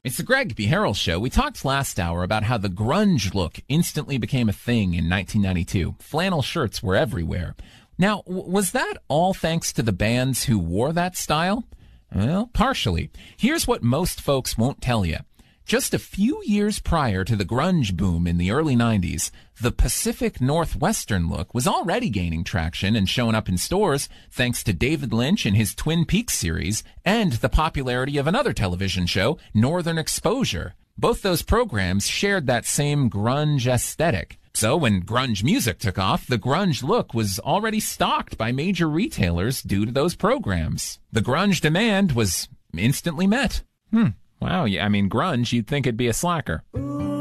It's the Greg B. Harrell Show. We talked last hour about how the grunge look instantly became a thing in 1992. Flannel shirts were everywhere. Now, was that all thanks to the bands who wore that style? Well, partially. Here's what most folks won't tell you. Just a few years prior to the grunge boom in the early 90s, the Pacific Northwestern look was already gaining traction and showing up in stores thanks to David Lynch and his Twin Peaks series and the popularity of another television show, Northern Exposure. Both those programs shared that same grunge aesthetic. So when grunge music took off, the grunge look was already stocked by major retailers due to those programs. The grunge demand was instantly met. Wow, yeah, I mean, grunge, you'd think it'd be a slacker. Ooh.